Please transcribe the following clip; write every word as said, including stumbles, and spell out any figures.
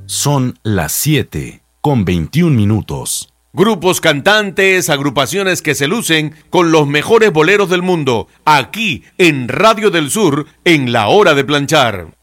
Son las siete con veintiún minutos. Grupos cantantes, agrupaciones que se lucen con los mejores boleros del mundo, aquí en Radio del Sur, en La Hora de Planchar.